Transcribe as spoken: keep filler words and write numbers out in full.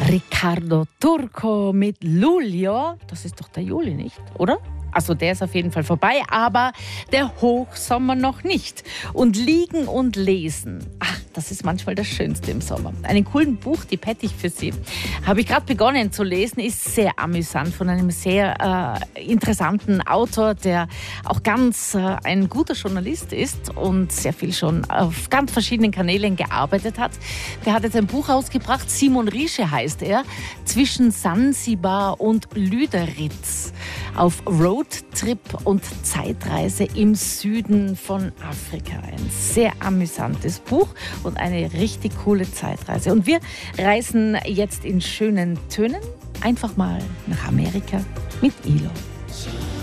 Riccardo Turco mit Luglio. Das ist doch der Juli, nicht? Oder? Also der ist auf jeden Fall vorbei, aber der Hochsommer noch nicht. Und liegen und lesen, ach, das ist manchmal das Schönste im Sommer. Einen coolen Buchtipp hätte ich für Sie. Habe ich gerade begonnen zu lesen, ist sehr amüsant von einem sehr äh, interessanten Autor, der auch ganz äh, ein guter Journalist ist und sehr viel schon auf ganz verschiedenen Kanälen gearbeitet hat. Der hat jetzt ein Buch ausgebracht, Simon Riesche heißt er, zwischen Sansibar und Lüderitz auf Roadtrip und Zeitreise im Süden von Afrika. Ein sehr amüsantes Buch und eine richtig coole Zeitreise. Und wir reisen jetzt in schönen Tönen einfach mal nach Amerika mit Ilo.